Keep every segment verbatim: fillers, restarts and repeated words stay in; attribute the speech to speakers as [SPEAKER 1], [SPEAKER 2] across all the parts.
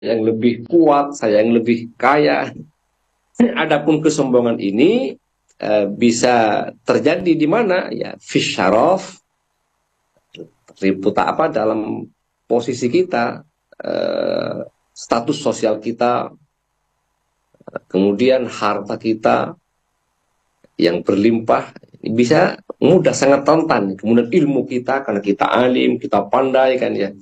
[SPEAKER 1] yang lebih kuat, saya yang lebih kaya. Adapun kesombongan ini uh, bisa terjadi di mana? Ya, fisyaraf, reputa apa dalam posisi kita, uh, status sosial kita, kemudian harta kita yang berlimpah, bisa mudah sangat rentan. Kemudian ilmu kita, karena kita alim, kita pandai kan ya.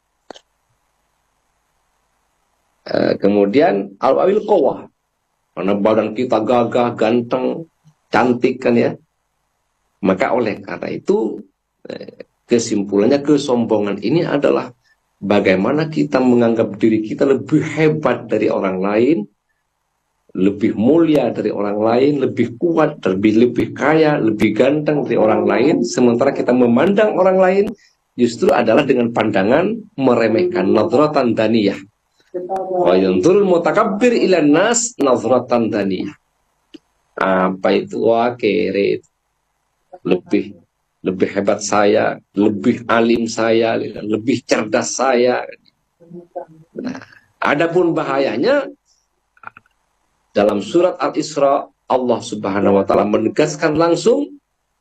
[SPEAKER 1] Uh, kemudian al-awil qawah, karena badan kita gagah, ganteng, cantik kan ya. Maka oleh karena itu kesimpulannya kesombongan ini adalah bagaimana kita menganggap diri kita lebih hebat dari orang lain, lebih mulia dari orang lain, lebih kuat, lebih lebih kaya, lebih ganteng dari orang lain, sementara kita memandang orang lain justru adalah dengan pandangan meremehkan, nadratan daniyah. Wa yanzurul mutakabbir ilan nas nadratan daniyah. Apa itu? Wah, kere. Lebih lebih hebat saya, lebih alim saya, lebih cerdas saya. Nah, adapun bahayanya dalam surat Al-Isra, Allah Subhanahu wa taala menegaskan langsung,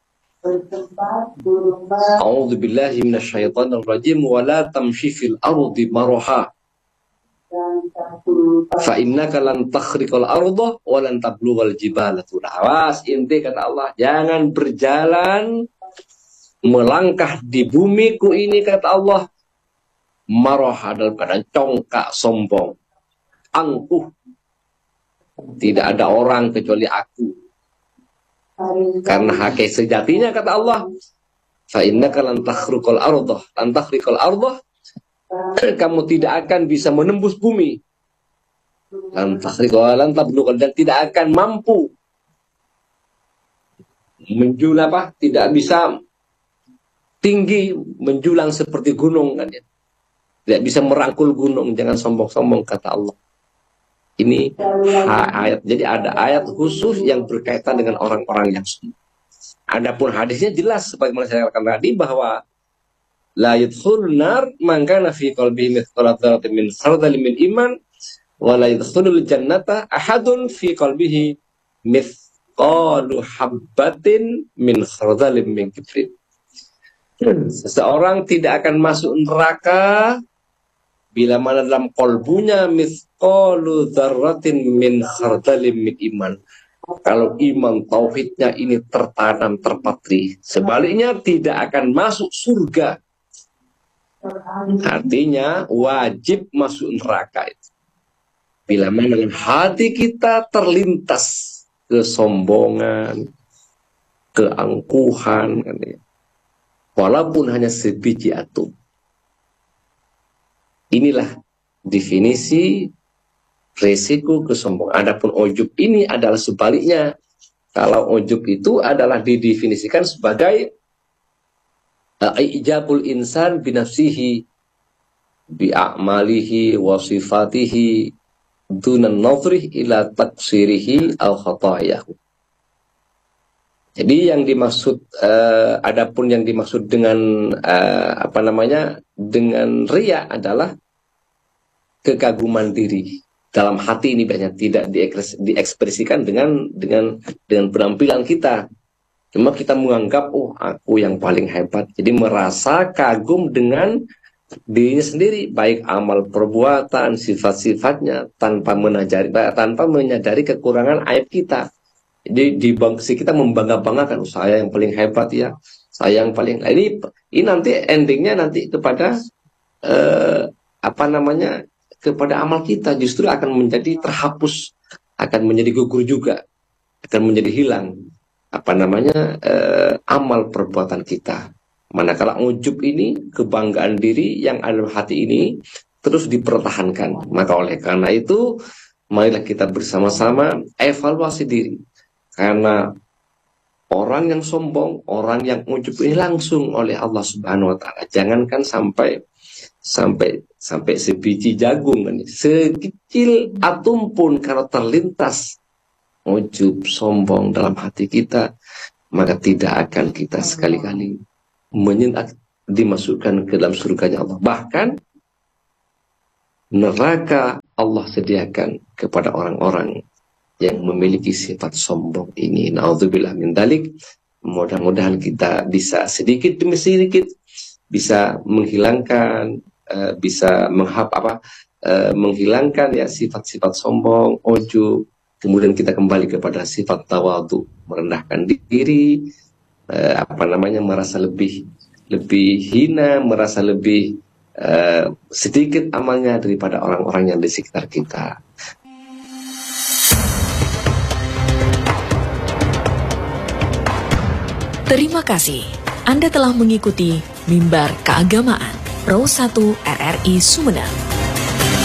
[SPEAKER 1] A'udzu billahi minasyaitonir rajim wa la tamshi fil ardi maraha. Fa innaka lan takhriqal arda wa lan tablughal jibala tula. Awas, inti kata Allah, jangan berjalan melangkah di bumiku ini kata Allah, maraha dalam keadaan congkak, sombong, angkuh. Tidak ada orang kecuali aku. Karena hakikat sejatinya kata Allah, fa innaka lan takhriqal arda, lan takhriqal arda, kamu tidak akan bisa menembus bumi. Lan takhriqal lan tablughal, dan tidak akan mampu menjulang apa? Tidak bisa tinggi menjulang seperti gunung kan ya. Tidak bisa merangkul gunung, jangan sombong-sombong kata Allah. Ini ayat. Jadi ada ayat khusus yang berkaitan dengan orang-orang yang sombong. Adapun hadisnya jelas sebagaimana saya katakan tadi bahwa la yadkhulun nar man kana fi qalbihi mithqala dzarratin min khardalin min iman wa la yadkhulul jannata ahadun fi qalbihi mithqalu habbatin min khardalin min kibrin. Seseorang tidak akan masuk neraka bila mana dalam kolbunya mithqalu dzarratin min khardalin min iman. Kalau iman tauhidnya ini tertanam, terpatri, sebaliknya tidak akan masuk surga. Artinya wajib masuk neraka itu bila mana dalam hati kita terlintas kesombongan, keangkuhan, walaupun hanya sebiji atom. Inilah definisi resiko kesombongan. Adapun ujub ini adalah sebaliknya. Kalau ujub itu adalah didefinisikan sebagai ijabul insan binafsihi bi'amalihi wa sifatihi dunan nadhrih ila taksirihi al khatayahu. Jadi yang dimaksud uh, adapun yang dimaksud dengan uh, apa namanya dengan riya adalah kekaguman diri dalam hati. Ini biasanya tidak diekspresikan dengan dengan dengan penampilan kita. Cuma kita menganggap, oh aku yang paling hebat. Jadi merasa kagum dengan dirinya sendiri, baik amal perbuatan, sifat-sifatnya, tanpa menyadari tanpa menyadari kekurangan aib kita. Jadi di bangsa kita membangga-banggakan, oh, saya yang paling hebat ya, saya yang paling. Nah, ini ini nanti endingnya nanti kepada eh, apa namanya kepada amal kita justru akan menjadi terhapus, akan menjadi gugur juga, akan menjadi hilang apa namanya eh, amal perbuatan kita. Manakala ujub ini, kebanggaan diri yang ada dalam hati ini terus dipertahankan. Maka oleh karena itu, marilah kita bersama-sama evaluasi diri. Karena orang yang sombong, orang yang ujub ini langsung oleh Allah Subhanahu wa taala. Jangankan sampai sampai sampai sebiji jagung kan. Sekecil atom pun kalau terlintas ujub, sombong dalam hati kita, maka tidak akan kita sekali-kali menyentak dimasukkan ke dalam surganya Allah. Bahkan neraka Allah sediakan kepada orang-orang yang memiliki sifat sombong ini. Na'udzubillah min dzalik. Mudah-mudahan kita bisa sedikit demi sedikit bisa menghilangkan, uh, bisa menghap apa, uh, menghilangkan ya sifat-sifat sombong, ujub. Kemudian kita kembali kepada sifat tawadhu, merendahkan diri, uh, apa namanya, merasa lebih lebih hina, merasa lebih uh, sedikit amalnya daripada orang-orang yang di sekitar kita.
[SPEAKER 2] Terima kasih. Anda telah mengikuti Mimbar Keagamaan Pro satu R R I Sumeneb.